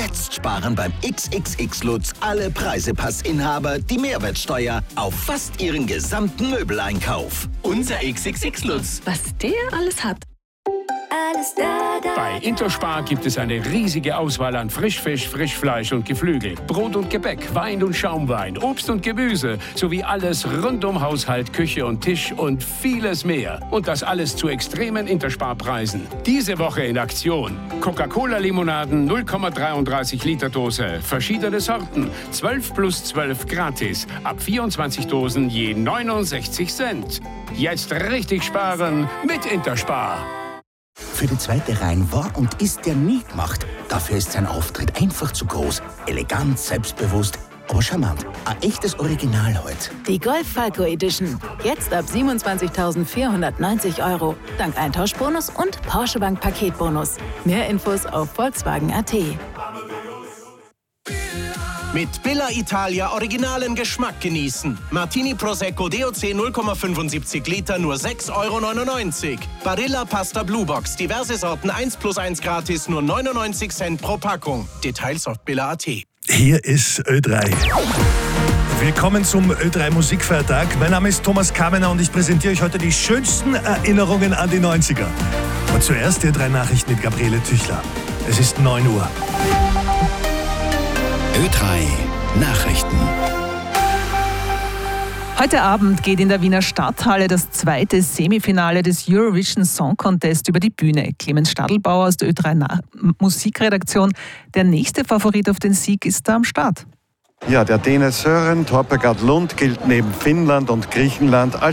Jetzt sparen beim XXX Lutz alle Preisepassinhaber die Mehrwertsteuer auf fast ihren gesamten Möbeleinkauf. Unser XXX Lutz. Was der alles hat. Alles da. Bei Interspar gibt es eine riesige Auswahl an Frischfisch, Frischfleisch und Geflügel, Brot und Gebäck, Wein und Schaumwein, Obst und Gemüse sowie alles rund um Haushalt, Küche und Tisch und vieles mehr. Und das alles zu extremen Interspar-Preisen. Diese Woche in Aktion: Coca-Cola-Limonaden 0,33 Liter Dose, verschiedene Sorten, 12 plus 12 gratis, ab 24 Dosen je 69 Cent. Jetzt richtig sparen mit Interspar. Für die zweite Reihe war und ist der nie gemacht. Dafür ist sein Auftritt einfach zu groß. Elegant, selbstbewusst, aber charmant. Ein echtes Original heute. Die Golf Falco Edition. Jetzt ab 27.490 €. Dank Eintauschbonus und Porsche Bank Paketbonus. Mehr Infos auf Volkswagen.at. Mit Billa Italia originalen Geschmack genießen. Martini Prosecco DOC 0,75 Liter nur 6,99 €. Barilla Pasta Blue Box, diverse Sorten 1+1 gratis, nur 99 Cent pro Packung. Details auf billa.at. Hier ist Ö3. Willkommen zum Ö3 Musikfeiertag. Mein Name ist Thomas Kamener und ich präsentiere euch heute die schönsten Erinnerungen an die 90er. Und zuerst die Ö3 Nachrichten mit Gabriele Tüchler. Es ist 9 Uhr. Ö3 Nachrichten. Heute Abend geht in der Wiener Stadthalle das zweite Semifinale des Eurovision Song Contest über die Bühne. Clemens Stadelbauer aus der Ö3 Musikredaktion. Der nächste Favorit auf den Sieg ist da am Start. Ja, der Däne Sören Torpegaard Lund gilt neben Finnland und Griechenland als